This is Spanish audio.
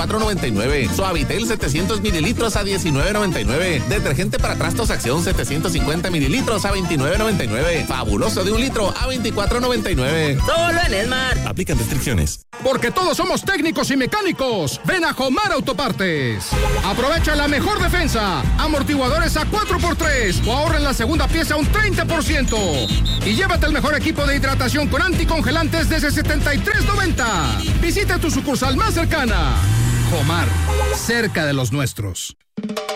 24.99. Suavitel 700 mililitros a 19.99. Detergente para trastos Acción 750 mililitros a 29.99. Fabuloso de 1 litro a 24.99. Solo en Esmar. Aplican restricciones. Porque todos somos técnicos y mecánicos. Ven a Jomar Autopartes. Aprovecha la mejor defensa. Amortiguadores a 4x3 o ahorra en la segunda pieza un 30%. Y llévate el mejor equipo de hidratación con anticongelantes desde $73.90. Visita tu sucursal más cercana. Jomar, cerca de los nuestros.